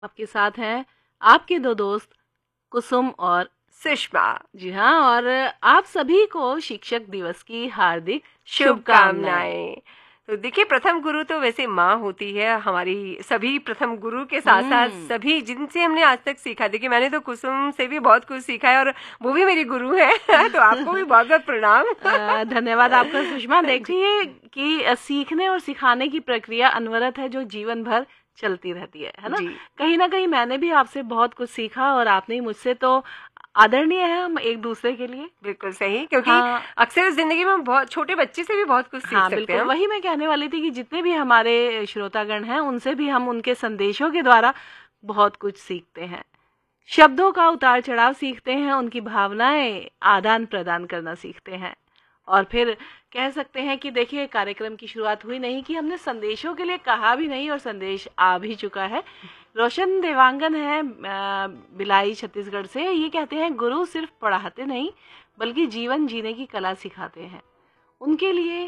आपके साथ हैं आपके दो दोस्त कुसुम और सुषमा। जी हाँ, और आप सभी को शिक्षक दिवस की हार्दिक शुभकामनाएं। शुभकामनाएं। तो देखिए, प्रथम गुरु तो वैसे माँ होती है हमारी। सभी प्रथम गुरु के साथ साथ सभी जिनसे हमने आज तक सीखा, देखिए मैंने तो कुसुम से भी बहुत कुछ सीखा है और वो भी मेरी गुरु है तो आपको भी बहुत बहुत प्रणाम। धन्यवाद आपका सुषमा। देखिए कि सीखने और सिखाने की प्रक्रिया अनवरत है जो जीवन भर चलती रहती है ना। जी कहीं ना कहीं मैंने भी आपसे बहुत कुछ सीखा और आपने मुझसे, तो आदरणीय है हम एक दूसरे के लिए। बिल्कुल सही, क्योंकि हाँ, अक्सर जिंदगी में हम बहुत छोटे बच्चे से भी बहुत कुछ सीख हाँ सकते बिल्कुल, हैं। वही मैं कहने वाली थी कि जितने भी हमारे श्रोतागण हैं उनसे भी हम उनके संदेशों के द्वारा बहुत कुछ सीखते हैं। शब्दों का उतार चढ़ाव सीखते हैं, उनकी भावनाएं आदान प्रदान करना सीखते हैं। और फिर कह सकते हैं कि देखिए, कार्यक्रम की शुरुआत हुई नहीं कि हमने संदेशों के लिए कहा भी नहीं और संदेश आ भी चुका है। रोशन देवांगन है बिलाई छत्तीसगढ़ से। ये कहते हैं, गुरु सिर्फ पढ़ाते नहीं बल्कि जीवन जीने की कला सिखाते हैं। उनके लिए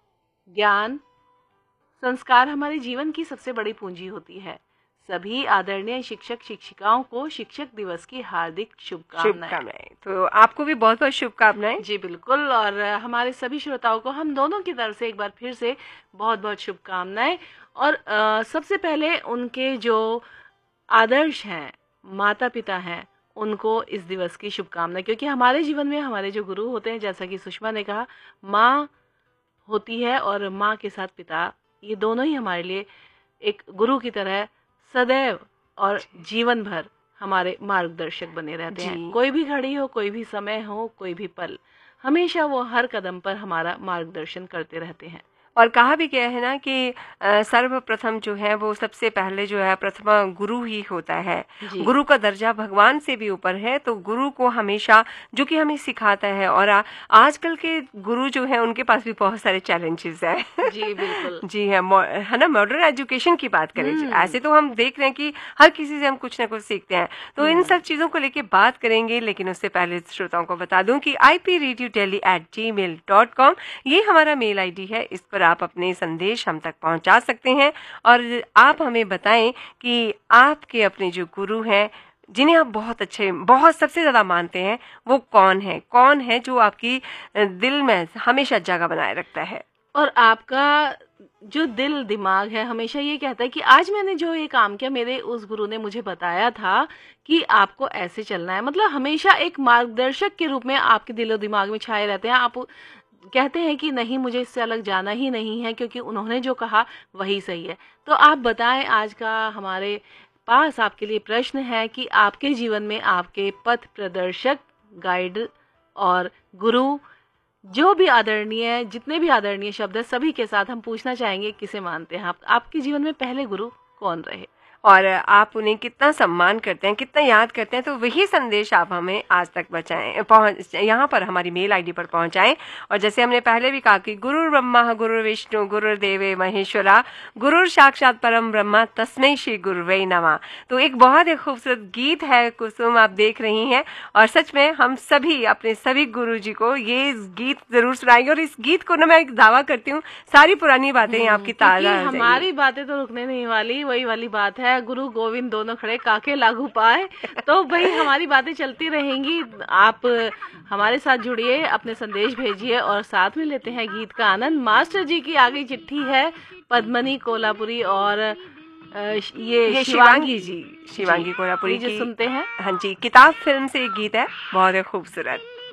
ज्ञान संस्कार हमारे जीवन की सबसे बड़ी पूंजी होती है। सभी आदरणीय शिक्षक शिक्षिकाओं को शिक्षक दिवस की हार्दिक शुभकामनाएं। तो आपको भी बहुत बहुत शुभकामनाएं। जी बिल्कुल, और हमारे सभी श्रोताओं को हम दोनों की तरफ से एक बार फिर से बहुत बहुत शुभकामनाएं। और सबसे पहले उनके जो आदर्श हैं, माता पिता हैं, उनको इस दिवस की शुभकामनाएं, क्योंकि हमारे जीवन में हमारे जो गुरु होते हैं, जैसा कि सुषमा ने कहा, माँ होती है और माँ के साथ पिता, ये दोनों ही हमारे लिए एक गुरु की तरह सदैव और जीवन भर हमारे मार्गदर्शक बने रहते हैं। कोई भी घड़ी हो, कोई भी समय हो, कोई भी पल, हमेशा वो हर कदम पर हमारा मार्गदर्शन करते रहते हैं। और कहा भी गया है ना कि सर्वप्रथम जो है वो सबसे पहले जो है प्रथमा गुरु ही होता है। गुरु का दर्जा भगवान से भी ऊपर है। तो गुरु को हमेशा जो कि हमें सिखाता है, और आजकल के गुरु जो है उनके पास भी बहुत सारे चैलेंजेस है। जी बिल्कुल। जी है ना। मॉडर्न एजुकेशन की बात करें, ऐसे तो हम देख रहे हैं कि हर किसी से हम कुछ ना कुछ सीखते हैं। तो इन सब चीजों को लेके बात करेंगे, लेकिन उससे पहले श्रोताओं को बता दूं कि ipradioteli@gmail.com ये हमारा मेल आईडी है। इस पर आप अपने संदेश हम तक पहुंचा सकते हैं और आप हमें बताएं कि आपके अपने जो गुरु हैं, जिन्हें आप बहुत अच्छे, बहुत सबसे ज्यादा मानते हैं, वो कौन है जो आपकी दिल में हमेशा जगह बनाए रखता है। और आपका जो दिल दिमाग है हमेशा ये कहता है कि आज मैंने जो ये काम किया, मेरे उस गुरु ने मुझे बताया था कि आपको ऐसे चलना है। मतलब हमेशा एक मार्गदर्शक के रूप में आपके दिलो दिमाग में छाए रहते हैं। आप कहते हैं कि नहीं, मुझे इससे अलग जाना ही नहीं है, क्योंकि उन्होंने जो कहा वही सही है। तो आप बताएं, आज का हमारे पास आपके लिए प्रश्न है कि आपके जीवन में आपके पथ प्रदर्शक, गाइड और गुरु, जो भी आदरणीय, जितने भी आदरणीय शब्द है, सभी के साथ हम पूछना चाहेंगे, किसे मानते हैं आप? आपके जीवन में पहले गुरु कौन रहे और आप उन्हें कितना सम्मान करते हैं, कितना याद करते हैं? तो वही संदेश आप हमें आज तक यहाँ पर हमारी मेल आईडी पर पहुंचाएं। और जैसे हमने पहले भी कहा कि गुरु ब्रह्मा गुरु विष्णु गुरुदेवे महेश्वरा गुरु साक्षात परम ब्रह्मा तस्मै श्री गुरुवे नमः। तो एक बहुत ही खूबसूरत गीत है कुसुम, आप देख रही हैं, और सच में हम सभी अपने सभी गुरु जी को ये गीत जरूर सुनाएंगे। और इस गीत को ना मैं एक दावा करती हूँ, सारी पुरानी बातें आपकी ताजा, हमारी बातें तो रुकने नहीं वाली। वही वाली बात है, गुरु गोविंद दोनों खड़े, काके लागू पाए। तो भाई हमारी बातें चलती रहेंगी। आप हमारे साथ जुड़िए, अपने संदेश भेजिए और साथ में लेते हैं गीत का आनंद। मास्टर जी की आगे चिट्ठी है, पद्मनी कोल्हापुरी और ये शिवांगी कोल्हापुरी की, सुनते हैं। हाँ जी, किताब फिल्म से एक गीत है, बहुत ही खूबसूरत।